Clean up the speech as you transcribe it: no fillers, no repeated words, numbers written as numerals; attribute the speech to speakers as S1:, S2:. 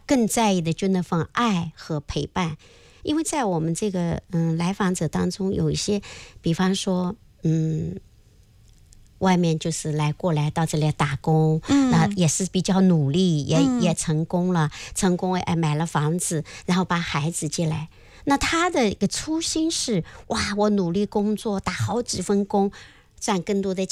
S1: 更在意的就那份爱和陪伴。因为在我们这个来访者当中，有一些比方说外面就是过来到这里打工，那也是比较努力，也成功了，买了房子，然后把孩子接来。那他的一个初心是，哇，我努力工作，打好几份工，赚更多的